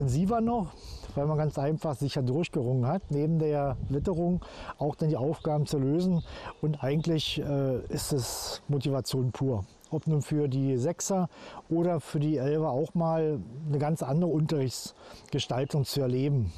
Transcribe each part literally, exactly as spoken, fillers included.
Intensiver noch, weil man ganz einfach sich ja durchgerungen hat, neben der Witterung auch dann die Aufgaben zu lösen. Und eigentlich äh, ist es Motivation pur. Ob nun für die Sechser oder für die Elfer auch mal eine ganz andere Unterrichtsgestaltung zu erleben.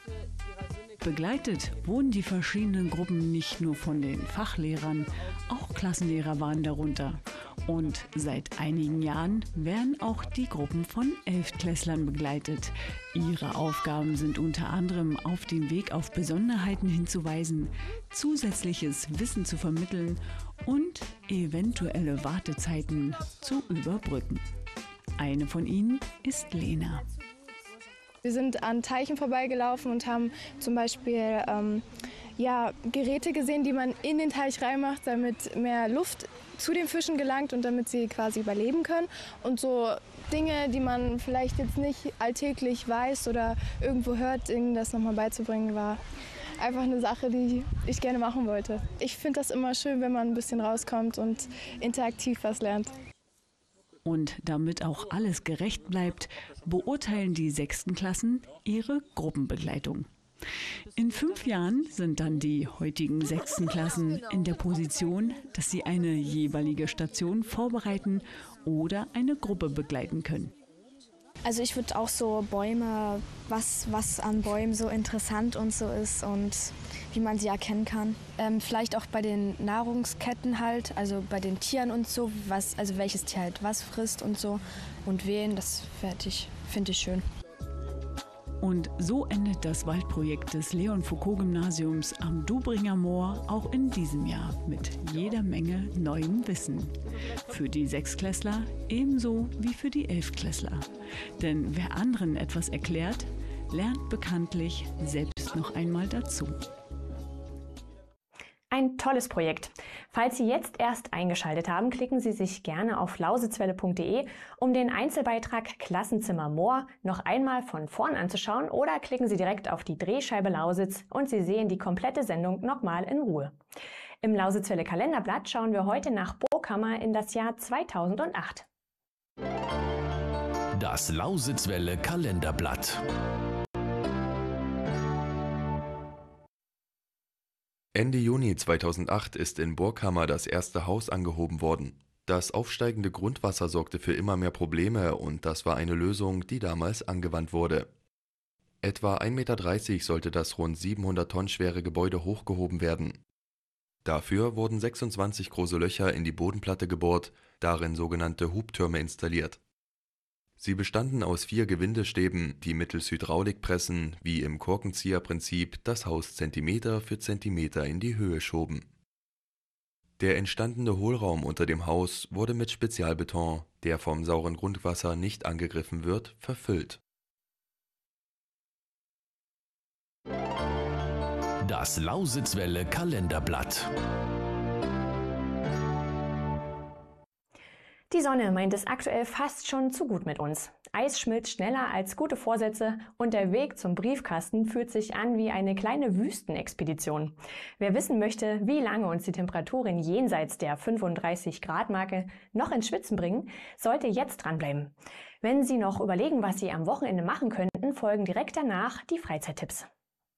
Begleitet wurden die verschiedenen Gruppen nicht nur von den Fachlehrern, auch Klassenlehrer waren darunter. Und seit einigen Jahren werden auch die Gruppen von Elftklässlern begleitet. Ihre Aufgaben sind unter anderem auf den Weg auf Besonderheiten hinzuweisen, zusätzliches Wissen zu vermitteln und eventuelle Wartezeiten zu überbrücken. Eine von ihnen ist Lena. Wir sind an Teichen vorbeigelaufen und haben zum Beispiel ähm, ja, Geräte gesehen, die man in den Teich reinmacht, damit mehr Luft zu den Fischen gelangt und damit sie quasi überleben können. Und so Dinge, die man vielleicht jetzt nicht alltäglich weiß oder irgendwo hört, ihnen das nochmal beizubringen, war einfach eine Sache, die ich gerne machen wollte. Ich finde das immer schön, wenn man ein bisschen rauskommt und interaktiv was lernt. Und damit auch alles gerecht bleibt, beurteilen die sechsten Klassen ihre Gruppenbegleitung. In fünf Jahren sind dann die heutigen sechsten Klassen in der Position, dass sie eine jeweilige Station vorbereiten oder eine Gruppe begleiten können. Also ich würde auch so Bäume, was, was an Bäumen so interessant und so ist und wie man sie erkennen kann. Ähm, vielleicht auch bei den Nahrungsketten halt, also bei den Tieren und so, was, also welches Tier halt was frisst und so und wen, das ich, finde ich schön. Und so endet das Waldprojekt des Leon-Foucault-Gymnasiums am Dubringer Moor auch in diesem Jahr mit jeder Menge neuem Wissen. Für die Sechsklässler ebenso wie für die Elftklässler. Denn wer anderen etwas erklärt, lernt bekanntlich selbst noch einmal dazu. Ein tolles Projekt. Falls Sie jetzt erst eingeschaltet haben, klicken Sie sich gerne auf lausitzwelle punkt de, um den Einzelbeitrag Klassenzimmer Moor noch einmal von vorn anzuschauen, oder klicken Sie direkt auf die Drehscheibe Lausitz und Sie sehen die komplette Sendung nochmal in Ruhe. Im Lausitzwelle Kalenderblatt schauen wir heute nach Burgkammer in das Jahr zweitausendacht. Das Lausitzwelle Kalenderblatt. Ende Juni zweitausendacht ist in Burgkammer das erste Haus angehoben worden. Das aufsteigende Grundwasser sorgte für immer mehr Probleme und das war eine Lösung, die damals angewandt wurde. Etwa ein Meter dreißig sollte das rund siebenhundert Tonnen schwere Gebäude hochgehoben werden. Dafür wurden sechsundzwanzig große Löcher in die Bodenplatte gebohrt, darin sogenannte Hubtürme installiert. Sie bestanden aus vier Gewindestäben, die mittels Hydraulikpressen, wie im Korkenzieherprinzip, das Haus Zentimeter für Zentimeter in die Höhe schoben. Der entstandene Hohlraum unter dem Haus wurde mit Spezialbeton, der vom sauren Grundwasser nicht angegriffen wird, verfüllt. Das Lausitzwelle Kalenderblatt. Die Sonne meint es aktuell fast schon zu gut mit uns. Eis schmilzt schneller als gute Vorsätze und der Weg zum Briefkasten fühlt sich an wie eine kleine Wüstenexpedition. Wer wissen möchte, wie lange uns die Temperaturen jenseits der fünfunddreißig Grad Marke noch ins Schwitzen bringen, sollte jetzt dranbleiben. Wenn Sie noch überlegen, was Sie am Wochenende machen könnten, folgen direkt danach die Freizeittipps.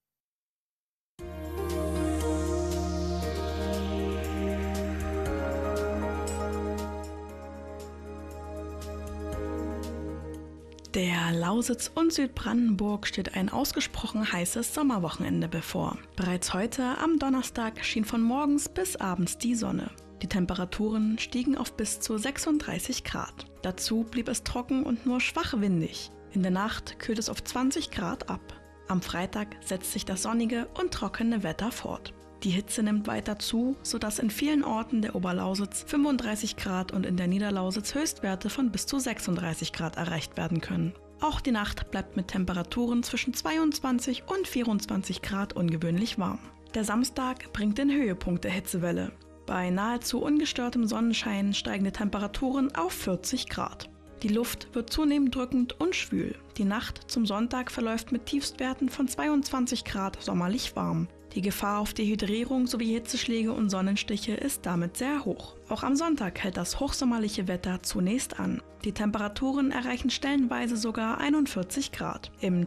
Der Lausitz und Südbrandenburg steht ein ausgesprochen heißes Sommerwochenende bevor. Bereits heute, am Donnerstag, schien von morgens bis abends die Sonne. Die Temperaturen stiegen auf bis zu sechsunddreißig Grad. Dazu blieb es trocken und nur schwach windig. In der Nacht kühlt es auf zwanzig Grad ab. Am Freitag setzt sich das sonnige und trockene Wetter fort. Die Hitze nimmt weiter zu, sodass in vielen Orten der Oberlausitz fünfunddreißig Grad und in der Niederlausitz Höchstwerte von bis zu sechsunddreißig Grad erreicht werden können. Auch die Nacht bleibt mit Temperaturen zwischen zweiundzwanzig und vierundzwanzig Grad ungewöhnlich warm. Der Samstag bringt den Höhepunkt der Hitzewelle. Bei nahezu ungestörtem Sonnenschein steigen die Temperaturen auf vierzig Grad. Die Luft wird zunehmend drückend und schwül. Die Nacht zum Sonntag verläuft mit Tiefstwerten von zweiundzwanzig Grad sommerlich warm. Die Gefahr auf Dehydrierung sowie Hitzeschläge und Sonnenstiche ist damit sehr hoch. Auch am Sonntag hält das hochsommerliche Wetter zunächst an. Die Temperaturen erreichen stellenweise sogar einundvierzig Grad. Im